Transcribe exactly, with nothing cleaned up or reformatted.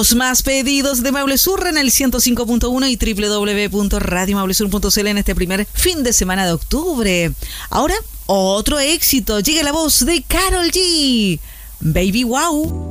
Más pedidos de Maule Sur en el ciento cinco punto uno y doble u doble u doble u punto radio maule sur punto c l en este primer fin de semana de octubre. Ahora, otro éxito. Llega la voz de Karol G. Baby Wow.